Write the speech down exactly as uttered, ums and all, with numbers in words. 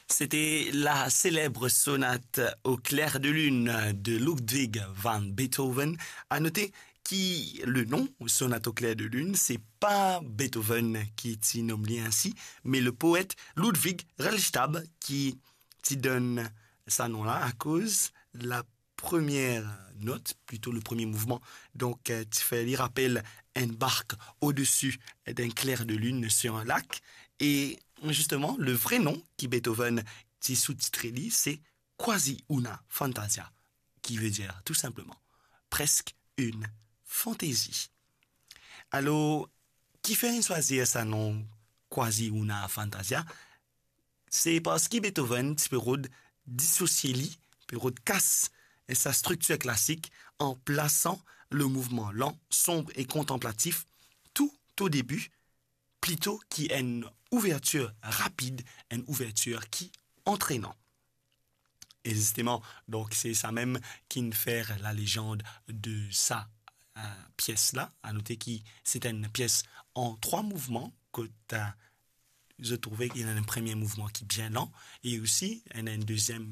C'était la célèbre sonate au clair de lune de Ludwig van Beethoven. À noter que le nom, sonate au clair de lune, c'est pas Beethoven qui t'y nomme ainsi, mais le poète Ludwig Rellstab qui t'y donne ça nom-là à cause la première note, plutôt le premier mouvement. Donc, tu fais les rappels une barque au-dessus d'un clair de lune sur un lac. Et justement, le vrai nom qui Beethoven t'y sous-titré, c'est Quasi una fantasia, qui veut dire tout simplement presque une fantaisie. Alors, qui fait choisir ça nom Quasi una fantasia? C'est parce que Beethoven, tu peux dissocier lui, peut casse sa structure classique en plaçant le mouvement lent, sombre et contemplatif tout au début, plutôt qu'une ouverture rapide, une ouverture qui entraînant. Et justement, donc c'est ça même qui fait la légende de sa euh, pièce-là. À noter que c'est une pièce en trois mouvements que tu as je trouvais qu'il y a un premier mouvement qui est bien lent et aussi il y a un deuxième